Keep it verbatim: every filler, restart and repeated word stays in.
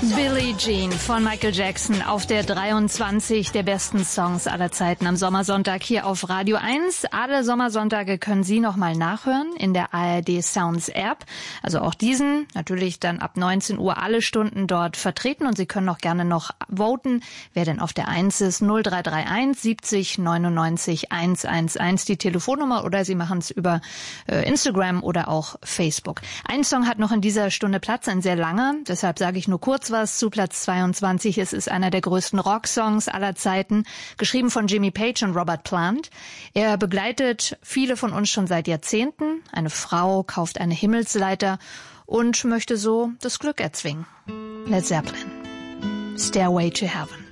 Billie Jean von Michael Jackson auf der dreiundzwanzig der besten Songs aller Zeiten am Sommersonntag hier auf Radio eins. Alle Sommersonntage können Sie nochmal nachhören in der A R D Sounds App. Also auch diesen, natürlich dann ab neunzehn Uhr alle Stunden dort vertreten. Und Sie können auch gerne noch voten, wer denn auf der eins ist. null drei drei eins siebzig neunundneunzig hundertelf die Telefonnummer, oder Sie machen es über äh, Instagram oder auch Facebook. Ein Song hat noch in dieser Stunde Platz, ein sehr langer. Deshalb sage ich nur kurz was zu Platz zweiundzwanzig. Es ist einer der größten Rocksongs aller Zeiten, geschrieben von Jimmy Page und Robert Plant. Er begleitet viele von uns schon seit Jahrzehnten. Eine Frau kauft eine Himmelsleiter und möchte so das Glück erzwingen. Led Zeppelin, Stairway to Heaven.